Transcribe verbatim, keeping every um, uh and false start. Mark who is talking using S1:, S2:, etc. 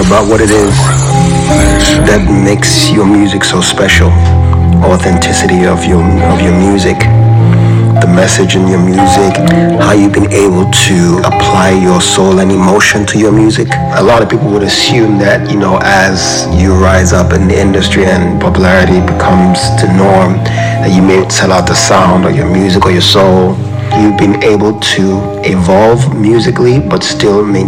S1: about what it is that makes your music so special. Authenticity of your of your music, the message in your music, how you've been able to apply your soul and emotion to your music. A lot of people would assume that, you know, as you rise up in the industry and popularity becomes the norm, that you may sell out the sound or your music or your soul. You've been able to evolve musically, but still maintain